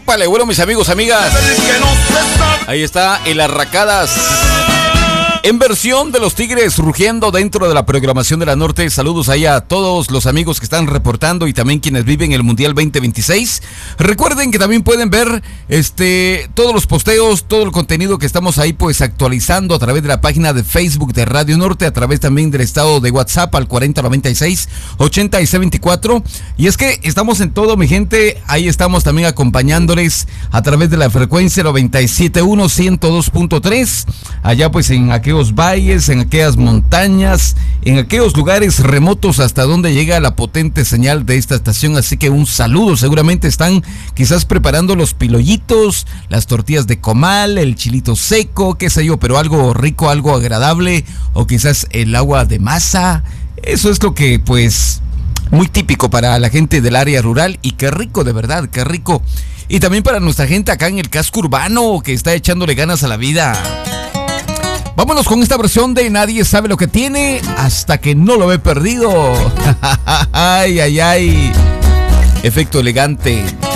épale, bueno, mis amigos, amigas. Ahí está el Arracadas. En versión de los Tigres rugiendo dentro de la programación de la Norte. Saludos ahí a todos los amigos que están reportando y también quienes viven el Mundial 2026. Recuerden que también pueden ver todos los posteos, todo el contenido que estamos ahí pues actualizando a través de la página de Facebook de Radio Norte, a través también del estado de WhatsApp al 4096-8624. Y es que estamos en todo, mi gente. Ahí estamos también acompañándoles a través de la frecuencia 97.1, 102.3. Allá pues en aquellos valles, en aquellas montañas, en aquellos lugares remotos hasta donde llega la potente señal de esta estación. Así que un saludo. Seguramente están quizás preparando los pilollitos, las tortillas de comal, el chilito seco, qué sé yo, pero algo rico, algo agradable, o quizás el agua de masa. Eso es lo que pues muy típico para la gente del área rural, y qué rico, de verdad, qué rico. Y también para nuestra gente acá en el casco urbano que está echándole ganas a la vida. Vámonos con esta versión de Nadie sabe lo que tiene hasta que no lo ve perdido. Ay, ay, ay. Efecto elegante.